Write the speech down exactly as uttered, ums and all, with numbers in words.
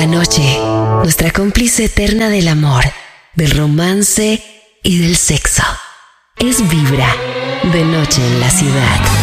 La noche, nuestra cómplice eterna del amor, del romance y del sexo. Es Vibra, de noche en la ciudad.